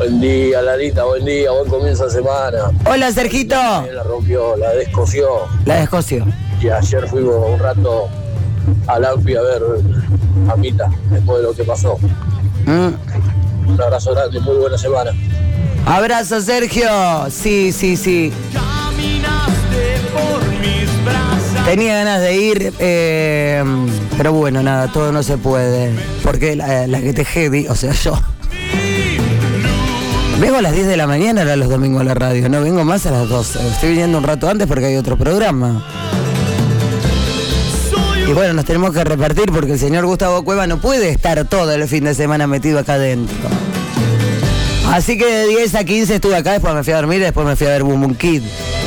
Buen día, Larita, buen día, buen comienzo de semana. Hola, Sergito. La rompió, la descoció. La descoció. Y ayer fuimos un rato al Amfi a ver a Mita, después de lo que pasó. Un abrazo grande, muy buena semana. Abrazo, Sergio. Sí. Tenía ganas de ir, pero bueno, nada, todo no se puede. Porque la que te heavy, o sea, yo. Vengo a las 10 de la mañana ahora los domingos a la radio, no vengo más a las 12. Estoy viniendo un rato antes porque hay otro programa. Y bueno, nos tenemos que repartir porque el señor Gustavo Cueva no puede estar todo el fin de semana metido acá adentro. Así que de 10 a 15 estuve acá, después me fui a dormir, después me fui a ver Boom Boom Kid.